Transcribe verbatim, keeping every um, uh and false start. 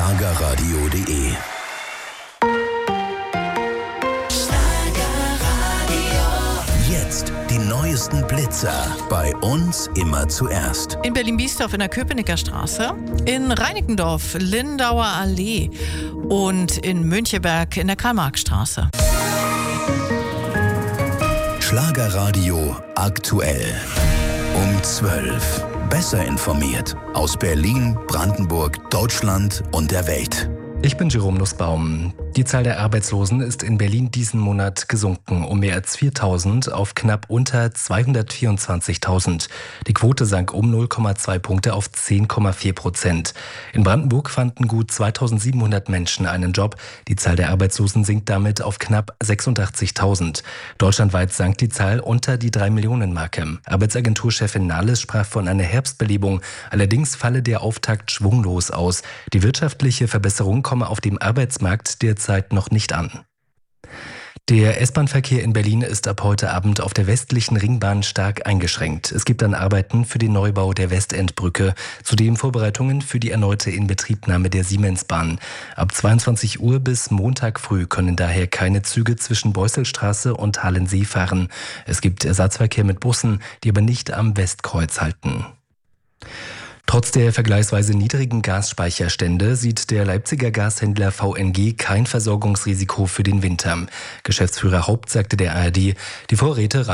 schlagerradio punkt de. Jetzt die neuesten Blitzer. Bei uns immer zuerst. In Berlin-Biesdorf in der Köpenicker Straße, in Reinickendorf, Lindauer Allee und in Müncheberg in der Karl-Marx-Straße. Schlagerradio aktuell. Um zwölf. Besser informiert. Aus Berlin, Brandenburg, Deutschland und der Welt. Ich bin Jerome Nussbaum. Die Zahl der Arbeitslosen ist in Berlin diesen Monat gesunken um mehr als viertausend auf knapp unter zweihundertvierundzwanzigtausend. Die Quote sank um null Komma zwei Punkte auf zehn Komma vier Prozent. In Brandenburg fanden gut zweitausendsiebenhundert Menschen einen Job. Die Zahl der Arbeitslosen sinkt damit auf knapp sechsundachtzigtausend. Deutschlandweit sank die Zahl unter die drei Millionen Marke. Arbeitsagenturchefin Nahles sprach von einer Herbstbelebung. Allerdings falle der Auftakt schwunglos aus. Die wirtschaftliche Verbesserung komme auf dem Arbeitsmarkt derzeit noch nicht an. Der S-Bahn-Verkehr in Berlin ist ab heute Abend auf der westlichen Ringbahn stark eingeschränkt. Es gibt dann Arbeiten für den Neubau der Westendbrücke, zudem Vorbereitungen für die erneute Inbetriebnahme der Siemensbahn. Ab zweiundzwanzig Uhr bis Montag früh können daher keine Züge zwischen Beusselstraße und Halensee fahren. Es gibt Ersatzverkehr mit Bussen, die aber nicht am Westkreuz halten. Trotz der vergleichsweise niedrigen Gasspeicherstände sieht der Leipziger Gashändler V N G kein Versorgungsrisiko für den Winter. Geschäftsführer Haupt sagte der A R D, die Vorräte